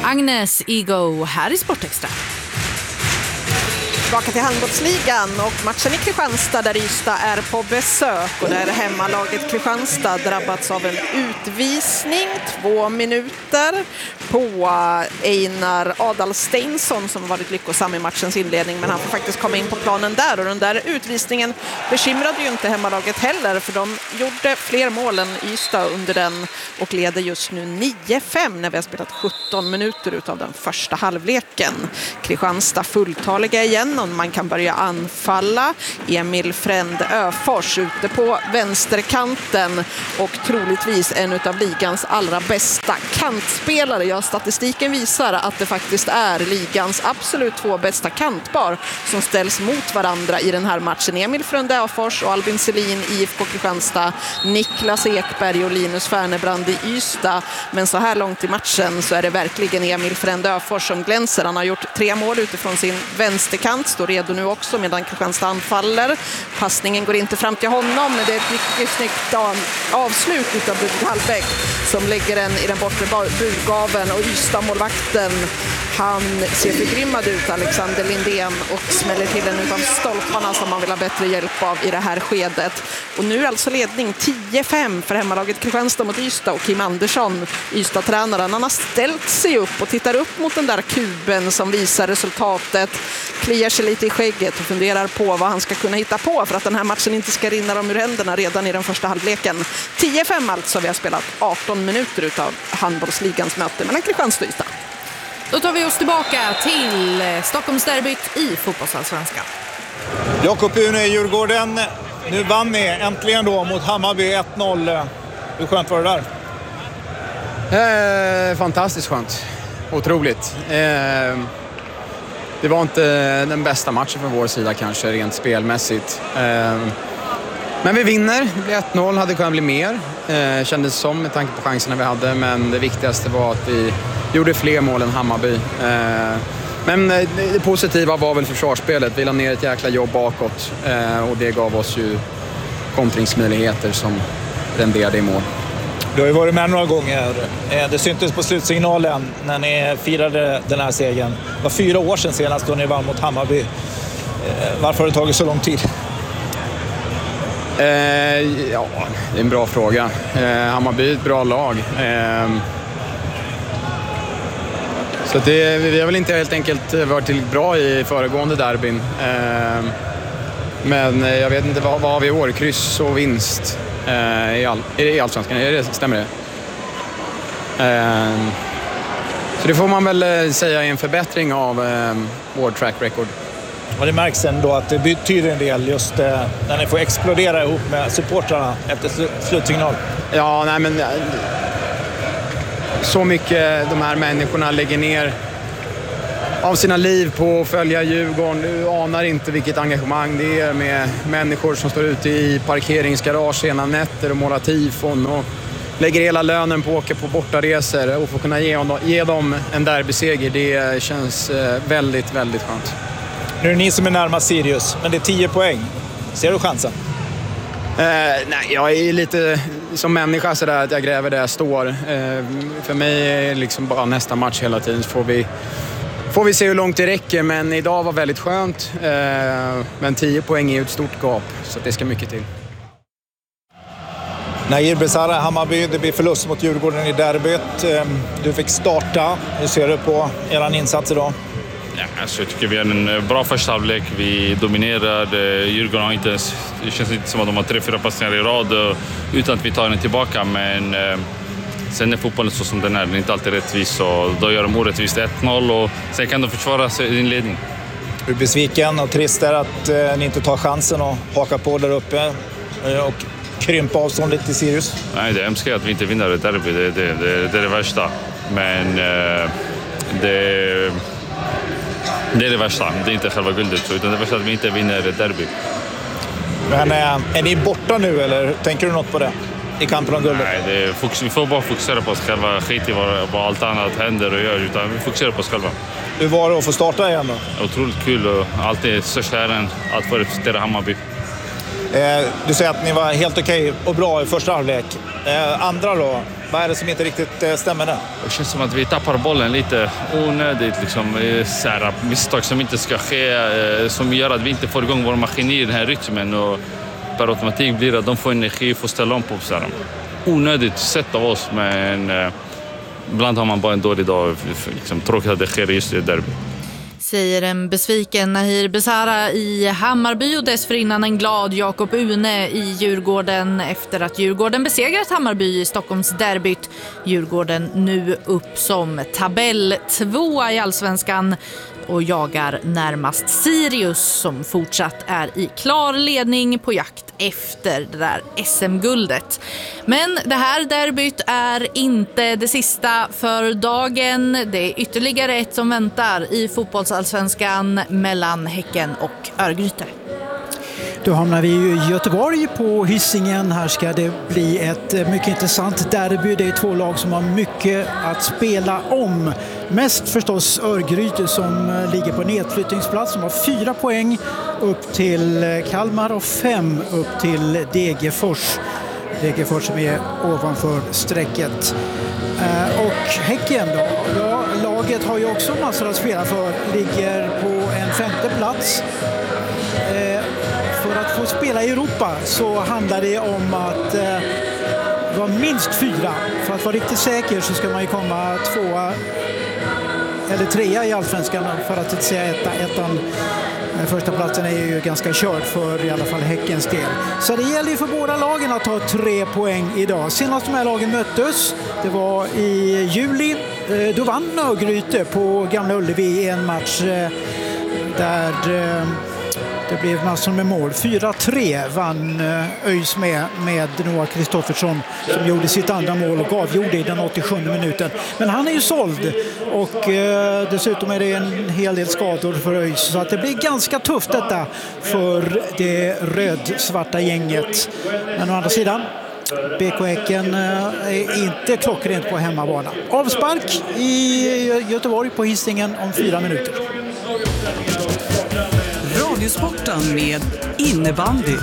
Agnes Igo här i Sportextra. Tillbaka till handbollsligan och matchen i Kristianstad där Ystad är på besök och där hemmalaget Kristianstad drabbats av en utvisning 2 minuter på Einar Adalsteinsson som varit lyckosam i matchens inledning, men han får faktiskt komma in på planen där, och den där utvisningen bekymrade ju inte hemmalaget heller, för de gjorde fler mål än Ystad under den och leder just nu 9-5 när vi har spelat 17 minuter utav den första halvleken. Kristianstad fulltaliga igen och man kan börja anfalla. Emil Fränd Öfors ute på vänsterkanten och troligtvis en av ligans allra bästa kantspelare. Ja, statistiken visar att det faktiskt är ligans absolut 2 bästa kantpar som ställs mot varandra i den här matchen. Emil Fränd Öfors och Albin Selin i IFK Kristianstad, Niklas Ekberg och Linus Färnebrand i Ystad. Men så här långt i matchen så är det verkligen Emil Fränd Öfors som glänser. Han har gjort 3 mål utifrån sin vänsterkant, står redo nu också medan Kristianstad anfaller. Passningen går inte fram till honom, men det är ett mycket snyggt avslut utav Ludvig Hallbäck som lägger den i den bortre burgaven, och Ystad-målvakten, han ser förgrymmad ut, Alexander Lindén, och smäller till en utav stolparna som man vill ha bättre hjälp av i det här skedet. Och nu alltså ledning 10-5 för hemmalaget Kristianstad mot Ystad, och Kim Andersson, Ystad-tränaren, han har ställt sig upp och tittar upp mot den där kuben som visar resultatet, kliar sig lite i skägget och funderar på vad han ska kunna hitta på för att den här matchen inte ska rinna dem ur händerna redan i den första halvleken. 10-5 alltså, vi har spelat 18 minuter utav handbollsligans möte mellan Kristianstad och Ystad. Då tar vi oss tillbaka till Stockholmsderbyt i fotbollsallsvenskan. Jakob Une i Djurgården. Nu vann ni äntligen då mot Hammarby 1-0. Hur skönt var det där? Fantastiskt skönt. Otroligt. Det var inte den bästa matchen från vår sida kanske rent spelmässigt. Men vi vinner. Det blir 1-0. Hade kunnat bli mer. Kändes som med tanke på chanserna vi hade. Men det viktigaste var att vi gjorde fler mål än Hammarby. Men det positiva var väl försvarsspelet. Vi la ner ett jäkla jobb bakåt. Och det gav oss ju kontringsmöjligheter som renderade i mål. Du har ju varit med några gånger. Det syntes på slutsignalen när ni firade den här segern. Det var 4 år sedan senast då ni vann mot Hammarby. Varför har det tagit så lång tid? Ja, det är en bra fråga. Hammarby är ett bra lag. Så vi har väl inte helt enkelt varit till bra i föregående derbyn. Men jag vet inte, vad har vi i år? Kryss och vinst i allsvenskan. Stämmer det? Så det får man väl säga är en förbättring av vår track record. Och det märks ändå att det betyder en del just när ni får explodera ihop med supportrarna efter slutsignal. Ja, nej men så mycket de här människorna lägger ner av sina liv på att följa Djurgården. Du anar inte vilket engagemang det är med människor som står ute i parkeringsgarage sena nätter och målar tifon och lägger hela lönen på att åka på bortaresor och få kunna ge dem en derbyseger. Det känns väldigt, väldigt skönt. Nu är det ni som är närmast Sirius, men det är 10 poäng. Ser du chansen? Nej, jag är lite som människa så där att jag gräver där jag står. För mig är det liksom bara nästa match hela tiden. Så får vi se hur långt det räcker, men idag var väldigt skönt. Men 10 poäng är ju ett stort gap, så det ska mycket till. Nair Besara, Hammarby, det blir förlust mot Djurgården i derbyt. Du fick starta. Hur ser du på eran insats idag? Ja, alltså jag tycker vi har en bra första halvlek. Vi dominerar. Djurgården har inte ens, det känns inte som att de har 3-4 passningar i rad utan att vi tar den tillbaka. Men sen är fotbollen så som den är inte alltid rättvis, och då gör de orättvist 1-0 och sen kan de försvara sin ledning. Du är besviken och trist är att ni inte tar chansen och haka på där uppe och krympa avståndet till Sirius? Nej, det är hemskt att vi inte vinner ett derby. Det är det värsta. Men det är det värsta. Det är inte själva guldet, utan det är värsta att vi inte vinner ett derby. Men är ni borta nu eller tänker du något på det i kampen om guldet? Nej, vi får bara fokusera på oss själva. Skit i vad allt annat händer och gör, utan vi fokuserar på oss själva. Hur var det att få starta igen då? Otroligt kul och alltid största äran att få representera Hammarby. Du säger att ni var helt okej och bra i första halvlek. Andra då? Vad är det som inte riktigt stämmer där? Det känns som att vi tappar bollen lite onödigt. Liksom, så här, misstag som inte ska ske, som gör att vi inte får igång vår maskin i den här rytmen. Och per automatik blir det att de får energi för att ställa om på så här. Onödigt sätt av oss, men ibland har man bara en dålig dag. Liksom, tråkigt att det sker just i derby. Säger en besviken Nahir Besara i Hammarby och dessförinnan en glad Jakob Une i Djurgården efter att Djurgården besegrat Hammarby i Stockholms derbyt. Djurgården nu upp som tabell 2 i Allsvenskan och jagar närmast Sirius som fortsatt är i klar ledning på jakt efter det där SM-guldet. Men det här derbyt är inte det sista för dagen. Det är ytterligare ett som väntar i fotbollsallsvenskan mellan Häcken och Örgryte. Då hamnar vi i Göteborg på Hisingen. Här ska det bli ett mycket intressant derby. Det är två lag som har mycket att spela om. Mest förstås Örgryte som ligger på nedflyttningsplats. Som har 4 poäng upp till Kalmar och 5 upp till Degerfors. Degerfors som är ovanför strecket. Och Häcken då? Ja, laget har ju också massor att spela för. Ligger på en 5:e plats. För att få spela i Europa så handlar det om att vara minst 4. För att vara riktigt säker så ska man ju komma 2 eller 3 i Allsvenskan för att inte säga ettan. Första platsen är ju ganska körd för i alla fall Häckens del. Så det gäller ju för båda lagen att ta 3 poäng idag. Senast de här lagen möttes, det var i juli. Då vann Örgryte på Gamla Ullevi i en match där det blev massor med mål. 4-3 vann ÖIS med Noah Kristoffersson som gjorde sitt andra mål och avgjorde i den 87 minuten. Men han är ju såld och dessutom är det en hel del skador för ÖIS. Så att det blir ganska tufft detta för det röd-svarta gänget. Men å andra sidan, BK Häcken är inte klockrent på hemmabana. Avspark i Göteborg på Hisingen om 4 minuter. Radiosporten med innebandy.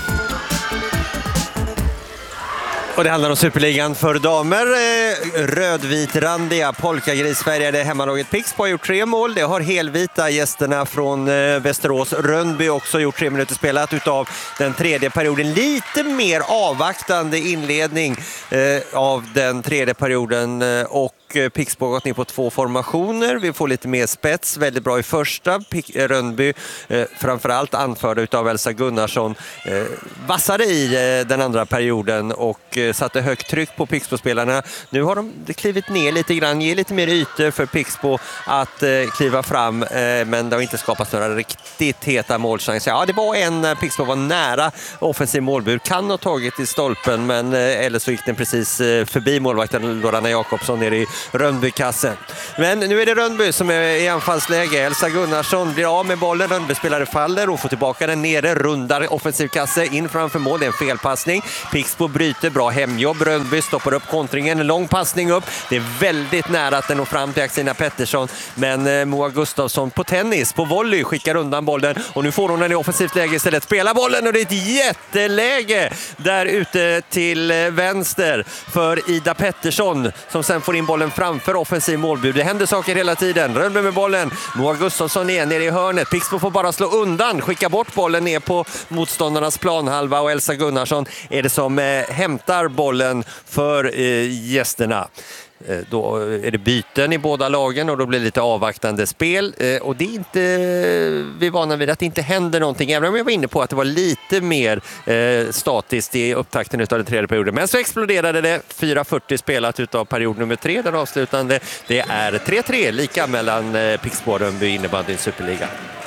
Och det handlar om Superligan för damer. Rödvitrandiga, polkagrisfärgade hemmalaget Pixbo har gjort 3 mål. Det har helvita gästerna från Västerås. Rönnby också gjort 3 minuter spelat utav den tredje perioden. Lite mer avvaktande inledning av den tredje perioden och Pixbo har gått ner på 2 formationer. Vi får lite mer spets, väldigt bra i första. Rönnby, framförallt anförd utav Elsa Gunnarsson, vassade i den andra perioden och satte högt tryck på Pixbo-spelarna. Nu har de klivit ner lite grann, ger lite mer ytor för Pixbo att kliva fram, men det har inte skapats några riktigt heta målchanser. Ja, det var en Pixbo var nära offensiv målbud, kan ha tagit i stolpen, men eller så gick den precis förbi målvakten Lorana Jakobsson ner i Rönnby-kassen. Men nu är det Rönnby som är i anfallsläge. Elsa Gunnarsson blir av med bollen. Rönnby-spelare faller och får tillbaka den nere. Rundar offensiv kasse in framför mål. Det är en felpassning. Pixbo bryter. Bra hemjobb. Rönnby stoppar upp kontringen. En lång passning upp. Det är väldigt nära att den når fram till Axina Pettersson. Men Moa Gustafsson på tennis, på volley, skickar undan bollen. Och nu får hon den i offensivt läge istället. Spela bollen och det är ett jätteläge där ute till vänster för Ida Pettersson som sen får in bollen framför offensiv målbud. Det händer saker hela tiden. Rönnby med bollen. Moa Gustafsson är nere i hörnet. Pixbo får bara slå undan. Skicka bort bollen ner på motståndarnas planhalva och Elsa Gunnarsson är det som hämtar bollen för gästerna. Då är det byten i båda lagen och då blir det lite avvaktande spel. Och det är inte, vi är vana vid att det inte händer någonting. Även om jag var inne på att det var lite mer statiskt i upptakten av den tredje perioden. Men så exploderade det. 4:40 spelat utav period nummer 3. Den avslutande. Det är 3-3 lika mellan Pixbo och Rönnby innebandy i Superliga.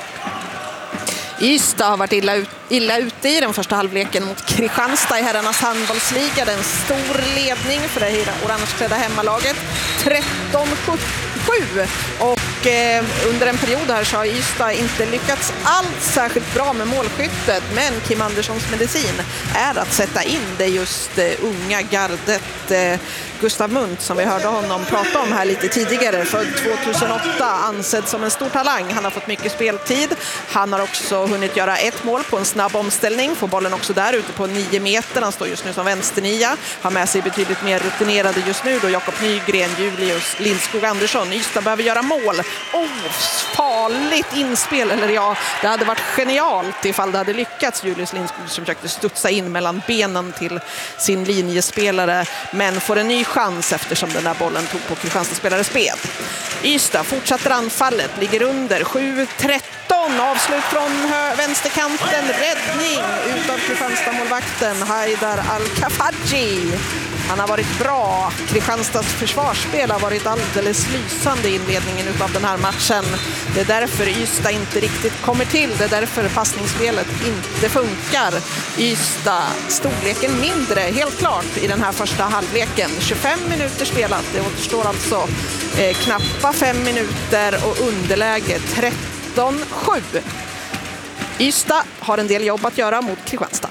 Ystad har varit illa ute i den första halvleken mot Kristianstad i herrarnas handbollsliga. Det är en stor ledning för det orangeklädda hemmalaget. Och under en period här så har Ystad inte lyckats alls särskilt bra med målskyttet, men Kim Anderssons medicin är att sätta in det just unga gardet Gustav Munt, som vi hörde honom prata om här lite tidigare, född 2008, ansedd som en stor talang. Han har fått mycket speltid. Han har också hunnit göra ett mål på en snabb omställning, får bollen också där ute på 9 meter. Han står just nu som vänsternia, har med sig betydligt mer rutinerade just nu då Jakob Nygren, Julius Lindskog Andersson. Ystad behöver göra mål. Farligt inspel, eller ja, det hade varit genialt ifall det hade lyckats. Julius Lindskog som försökte studsa in mellan benen till sin linjespelare, men får en ny chans eftersom den där bollen tog på Kristianstad-spelare spel. Ystad fortsätter anfallet, ligger under 7-13, avslut från vänsterkanten, räddning utav Kristianstad-målvakten Haidar Al-Kafaji. Han har varit bra. Kristianstads försvarsspel har varit alldeles lysande i inledningen utav den här matchen. Det är därför Ystad inte riktigt kommer till. Det är därför passningsspelet inte funkar. Ystad storleken mindre, helt klart, i den här första halvleken. 25 minuter spelat. Det återstår alltså knappa 5 minuter och underläge 13-7. Ystad har en del jobb att göra mot Kristianstad.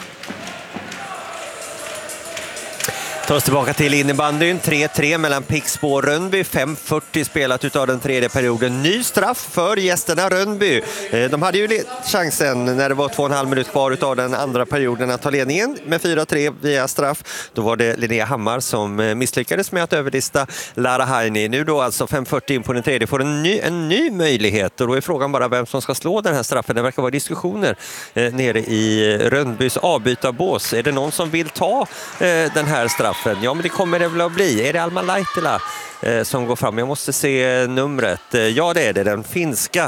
Ta oss tillbaka till innebandyn. 3-3 mellan Pixbo och Rönnby. 5:40 spelat utav den tredje perioden. Ny straff för gästerna Rönnby. De hade ju chansen när det var 2,5 minuter kvar utav den andra perioden att ta ledningen med 4-3 via straff. Då var det Linnea Hammar som misslyckades med att överlista Lara Haini. Nu då alltså 5:40 in på den tredje får en ny möjlighet. Och då är frågan bara vem som ska slå den här straffen. Det verkar vara diskussioner nere i Rönnbys avbytarbås. Är det någon som vill ta den här straffen? Ja, men det kommer det väl att bli. Är det Alma Laitila som går fram? Jag måste se numret. Ja, det är det. Den finska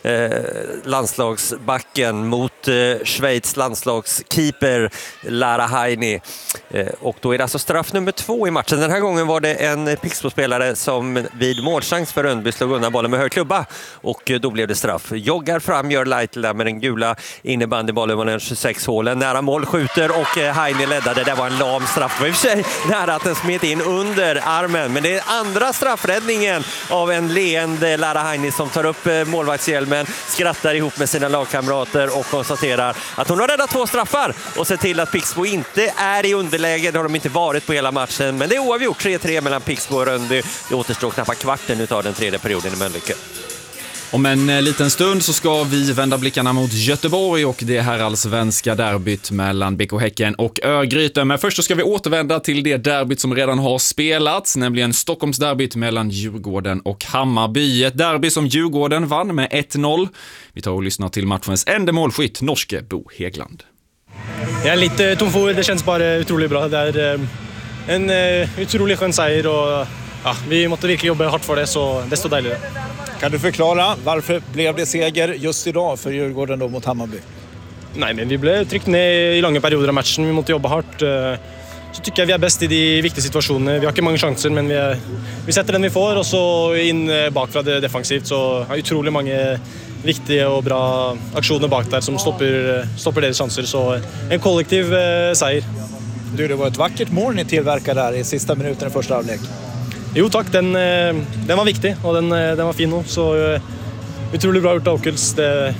landslagsbacken mot Schweiz landslagskeeper Lara Haini. Och då är det alltså straff nummer 2 i matchen. Den här gången var det en Pixbo-spelare som vid målchans för Rönnby slog undan bollen med hög klubba. Och då blev det straff. Joggar fram, gör Laitila med den gula innebandybollen var den 26 hålen. Nära mål skjuter och Haini ledde. Det var en lam straff. Det var i och för sig nära att den smet in under armen. Men det är andra straffräddningen av en leende Lara Haini som tar upp målvaktshjälmen, skrattar ihop med sina lagkamrater och konstaterar att hon har räddat 2 straffar och ser till att Pixbo inte är i underläge. Det har de inte varit på hela matchen, men det är oavgjort 3-3 mellan Pixbo och Rönnby. Det återstår knappt kvarten utav den tredje perioden i Mölnlycke. Om en liten stund så ska vi vända blickarna mot Göteborg och det här allsvenska derbyt mellan BK Häcken och Örgryte. Men först så ska vi återvända till det derbyt som redan har spelats, nämligen Stockholmsderbyt mellan Djurgården och Hammarby. Ett derby som Djurgården vann med 1-0. Vi tar och lyssnar till matchens enda målskytt, norske Bo Hegland. Jag är lite tom för, det känns bara otroligt bra. Det är en otroligt skön seger och ja, vi måste verkligen jobba hårt för det, så desto dejligare. Kan du förklara varför blev det seger just idag för Djurgården då mot Hammarby? Nej, men vi blev tryckt ner i långa perioder av matchen. Vi måste jobba hårt. Så tycker jag vi är bäst i de viktiga situationerna. Vi har inte många chanser, men vi sätter den vi får och så in bakfra det defensivt. Så har otroligt många viktiga och bra aktioner bak där som stoppar deras chanser. Så en kollektiv seger. Du, det var ett vackert mål ni tillverkade där i sista minuten i första halvlek. Jo tack, den var viktig och den var fin nu. Så otroligt bra gjort av Åkels. Det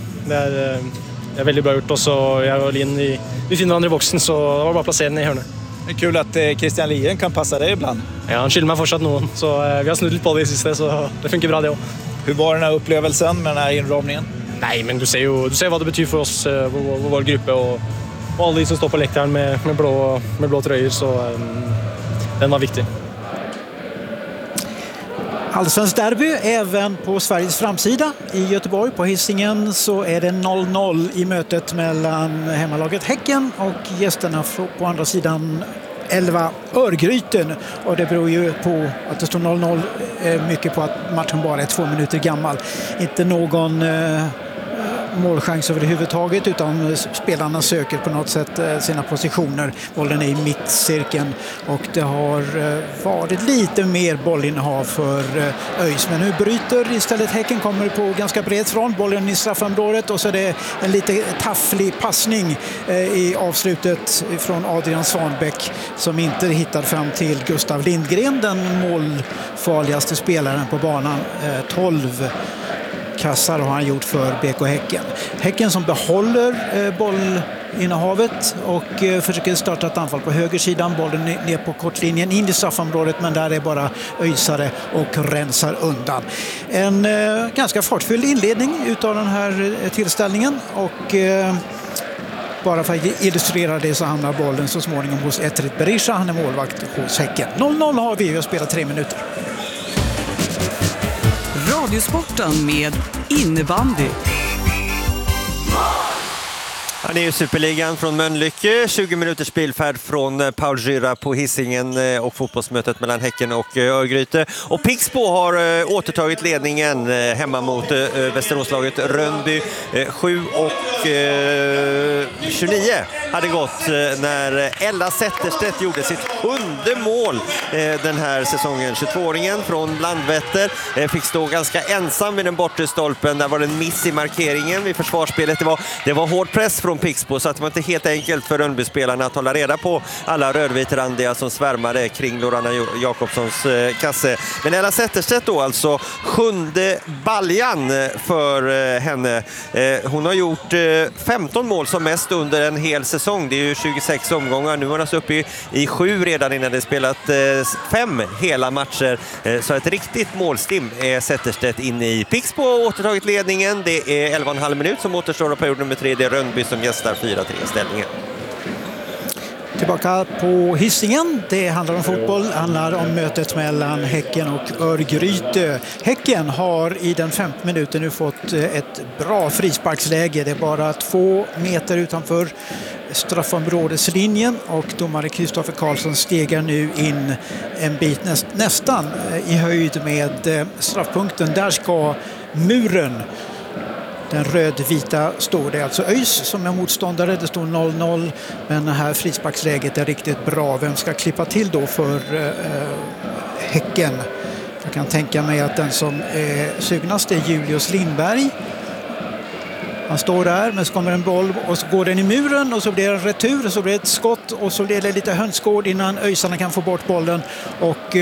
är väldigt bra gjort. Och så jag och Linn, vi finner varandra i boxen, så det var bara att placera den i hörnet. Det är kul att Christian Lien kan passa dig ibland. Ja, han skyller mig fortsatt någon. Så vi har snutt lite på det i sista, så det funkar bra det också. Hur var den här upplevelsen med den här inramningen? Nej, men du ser vad det betyder för oss, vår grupp och alla de som står på läktaren med blå tröjor, så den var viktig. Allsvensk derby även på Sveriges framsida i Göteborg. På Hisingen så är det 0-0 i mötet mellan hemmalaget Häcken och gästerna på andra sidan 11 Örgryten. Och det beror ju på att det står 0-0 mycket på att matchen bara är 2 minuter gammal. Inte någon målchans överhuvudtaget, utan spelarna söker på något sätt sina positioner. Bollen är i mittcirkeln och det har varit lite mer bollinnehav för ÖIS. Men nu bryter istället Häcken, kommer på ganska bred front, bollen i straffområdet och så är det en lite tafflig passning i avslutet från Adrian Svanbäck som inte hittar fram till Gustav Lindgren, den målfarligaste spelaren på banan. 12 kassar har han gjort för BK Häcken. Häcken som behåller bollinnehavet och försöker starta ett anfall på högersidan. Bollen ner på kortlinjen in i straffområdet, men där är bara öjsare och rensar undan. En ganska fartfylld inledning utav den här tillställningen och bara för att illustrera det så hamnar bollen så småningom hos Etrit Berisha. Han är målvakt hos Häcken. 0-0 har vi och spelar 3 minuter. Radiosporten med innebandy. Det är ju Superligan från Mölnlycke, 20 minuters bilfärd från Paul Gyra på Hisingen och fotbollsmötet mellan Häcken och Örgryte. Och Pixbo har återtagit ledningen hemma mot Västeråslaget Rönnby. 7:29 hade gått när Ella Zetterstedt gjorde sitt 7:e mål den här säsongen. 22-åringen från Landvetter fick stå ganska ensam vid den bortre stolpen. Där var det en miss i markeringen vid försvarsspelet. Det var hård press från Pixbo, så att det var inte helt enkelt för Rönnby-spelarna att hålla reda på alla rödvitrandiga som svärmade kring Lorana Jakobssons kasse. Men Ella Zetterstedt då alltså 7:e baljan för henne. Hon har gjort 15 mål som mest under en hel säsong. Det är ju 26 omgångar. Nu har hon alltså uppe i 7 redan innan det spelat 5 hela matcher. Så ett riktigt målstim är Zetterstedt inne i. Pixbo har återtagit ledningen. Det är 11,5 minut som återstår av period nummer 3. Det är Rönnby som gästar 4-3 ställningen. Tillbaka på Hisingen. Det handlar om fotboll, handlar om mötet mellan Häcken och Örgryte. Häcken har i den 5:e minuten nu fått ett bra frisparksläge. Det är bara 2 meter utanför straffområdeslinjen och domare Kristoffer Karlsson stegar nu in en bit nästan i höjd med straffpunkten. Där ska muren, den rödvita, står det. Alltså ÖIS som är motståndare. Det står 0-0, men det här frisparksläget är riktigt bra. Vem ska klippa till då för Häcken? Jag kan tänka mig att den som är sugnast är Julius Lindberg. Han står där, men så kommer en boll och så går den i muren och så blir det en retur och så blir det ett skott och så blir det lite hönsgård innan öjsarna kan få bort bollen och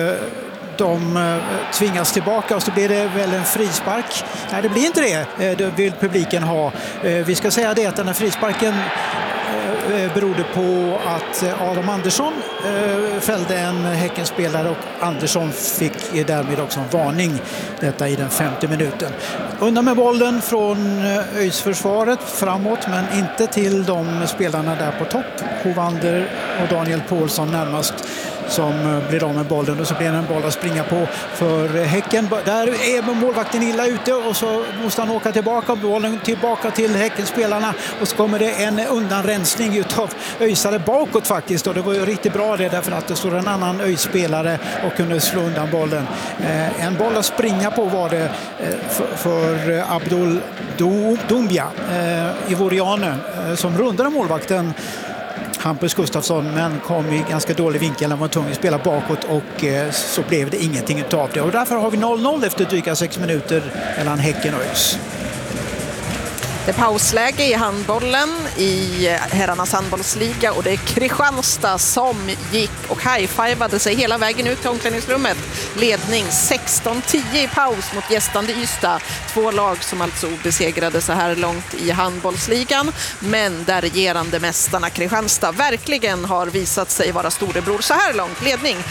de tvingas tillbaka och så blir det väl en frispark. Nej, det blir inte det. Det vill publiken ha. Vi ska säga det att den här frisparken berodde på att Adam Andersson fällde en Häckenspelare och Andersson fick därmed också en varning. Detta i den 50 minuten. Undan med bollen från ÖIS-försvaret framåt, men inte till de spelarna där på topp. Hovander och Daniel Paulsson närmast som blir av med bollen och så blir det en boll att springa på för Häcken. Där är målvakten illa ute och så måste han åka tillbaka, bollen tillbaka till Häckenspelarna och så kommer det en undanrensning utav öjsare bakåt faktiskt, och det var ju riktigt bra det därför att det står en annan öjspelare och kunde slå undan bollen. En boll att springa på var det för Abdul Doumbia, ivorianen, som rundade målvakten Hampus Gustafsson, men kom i ganska dålig vinkel. Han var tvungen att spela bakåt och så blev det ingenting utav det. Och därför har vi 0-0 efter dryga 6 minuter mellan Häcken och ÖIS. Det är pausläge i handbollen i herrarnas handbollsliga och det är Kristianstad som gick och high-fivade sig hela vägen ut till omklädningsrummet. Ledning 16-10 i paus mot gästande Ystad. 2 lag som alltså obesegrade så här långt i handbollsligan, men där regerande mästarna Kristianstad verkligen har visat sig vara storebror så här långt. Ledning